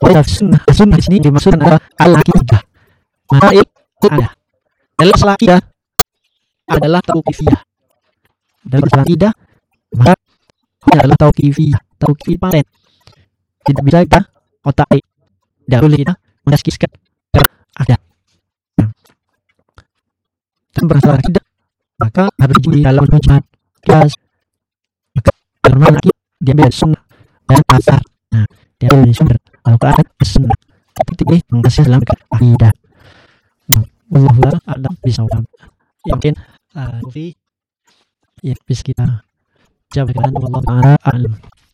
Ada sunnah. Sunnah di sini dimaksudkan adalah al-aqidah. Masail ada. Dalam masalah akidah adalah tauqifiyah. Dalam masalah akidah maka adalah tauqifiyah, tauqif paten. Tidak bisa kita otak tidak boleh kita menyaskiskan ada. Dan masalah akidah maka harus diuji dalam ijma' kias. Maka karena lagi dia beda sunnah dan asar. Nah, dia beda sumber Al-Quran dan sunnah. Tapi mengasih dalam akidah. Wallahu a'lam bishawab. Mungkin Luffy ya bisa kita jawabkan. Wallahu ta'ala a'lam.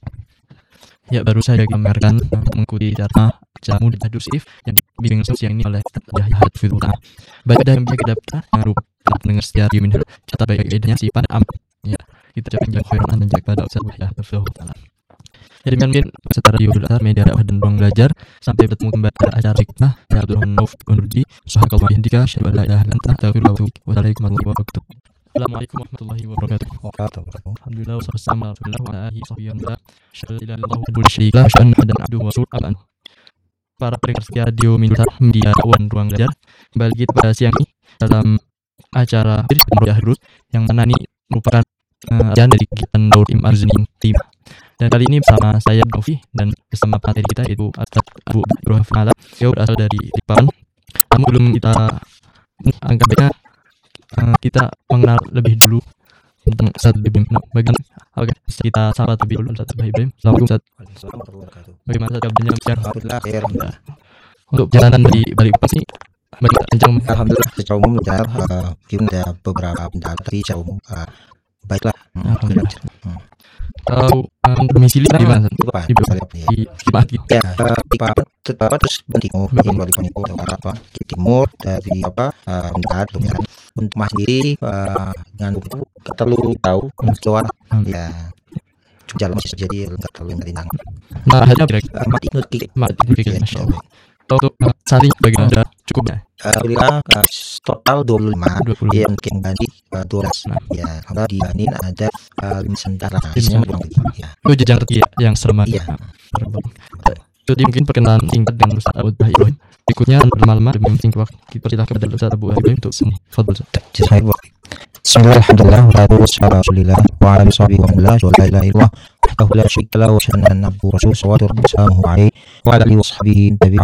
Ya, baru saya gambarkan mengikuti cara jamu dan hadusif yang dibimbing siang ini oleh Yahya Hafizullah. Baik ada yang kita jangan lupa mendengar setia di minhaj catat baik idenya si pada am. Ya, kita jangan khairan dan jaga pada Ustaz Yahya Hafizullah. Jadi mungkin secara di Udul Media Dakwah dan Ruang Belajar. Sampai bertemu kembali pada acara hikmah. Ya Abdul Nauf Unurdi. Subhanakallah indika asyhadu an la ilaha illa anta astaghfiruka wa atubu ilaik. Wassalamualaikum warahmatullahi wabarakatuh. Assalamualaikum warahmatullahi wabarakatuh. Alhamdulillah wassalamu ala rasulillah wa alihi wasahbihi wa sallam. Asyhadu an la ilaha illallah wa syarika lahu wa asyhadu anna abduhu wa rasuluhu. Para pendengar setia radio Media Dakwah dan Ruang Belajar. Kembali kita pada siang ini dalam acara Harus yang mana ini merupakan ajaran dari kegiatan Daur Im Arzunin Tim. Dan kali ini bersama saya Novi dan bersama materi kita yaitu Ustaz Abu Ibrahim Fala. Dia berasal dari Lipapan. Namun belum kita anggapnya kita mengenal lebih dulu tentang Ustaz Ibrahim. Oke, kita sapa lebih dulu Ustaz Ibrahim. Assalamualaikum Ustaz. Bagaimana Ustaz kabarnya? Alhamdulillah khair. Untuk perjalanan dari Balikpapan ini bagaimana kencang? Alhamdulillah secara umum lancar. Mungkin ada beberapa pendapat tapi secara umum baiklah. Alhamdulillah. Kalau domisili di mana? Di Cimahi. Ya, terus timur, di timur dari pendapat untuk Mas sendiri dengan nggak terlalu tahu keluar ya jalan masih jadi nggak terlalu ngerindang. Nah, hanya Mati ngerti. Masya Allah. Untuk saling bagaimana cukup ya? Alhamdulillah total 25 ya mungkin ganti 12 ya kalau dibanding ada sementara ya. Itu jenjang tertinggi yang selama iya. Jadi mungkin perkenalan singkat dengan Ustaz Abu Ibrahim. Berikutnya berlama-lama demi singkat dipersilakan kepada Ustaz Abu Ibrahim untuk semua. Fadhil. Bismillah, alhamdulillah, alhamdulillah, wa ala sahbihi wa ala wa la ilaha illallah wahdahu la syarika lahu wa asyhadu anna abduhu wa rasuluhu sallallahu alaihi wa alihi wa sahbihi